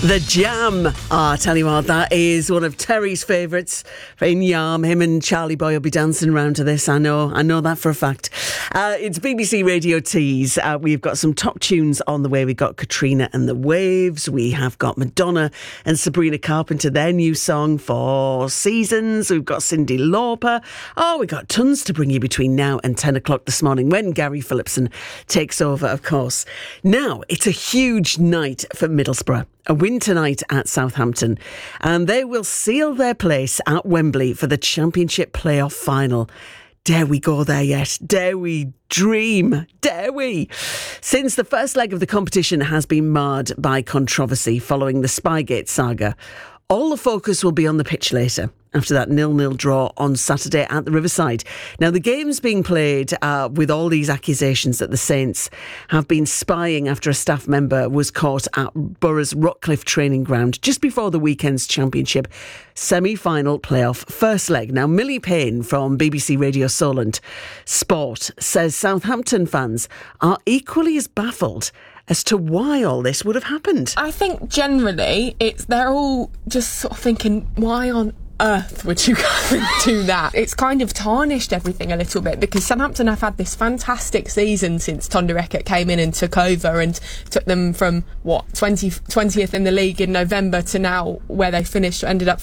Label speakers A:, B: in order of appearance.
A: The Jam. I tell you what, that is one of Terry's favourites. In Yarm, him and Charlie Boy will be dancing around to this. I know that for a fact. It's BBC Radio Tees. We've got some top tunes on the way. We've got Katrina and the Waves. We have got Madonna and Sabrina Carpenter, their new song, Four Seasons. We've got Cyndi Lauper. Oh, we've got tons to bring you between now and 10 o'clock this morning when Gary Phillipson takes over, of course. Now, it's a huge night for Middlesbrough. A win tonight at Southampton, and they will seal their place at Wembley for the Championship playoff final. Dare we go there yet? Dare we dream? Dare we? Since the first leg of the competition has been marred by controversy following the Spygate saga, all the focus will be on the pitch later, after that 0-0 draw on Saturday at the Riverside. Now, the game's being played with all these accusations that the Saints have been spying after a staff member was caught at Borough's Rockcliffe training ground just before the weekend's Championship semi-final playoff first leg. Now, Millie Payne from BBC Radio Solent Sport says Southampton fans are equally as baffled as to why all this would have happened.
B: I think generally they're all just sort of thinking, why on earth would you go and do that? It's kind of tarnished everything a little bit, because Southampton have had this fantastic season since Tonda Eckert came in and took over and took them from 20th in the league in November to now where they ended up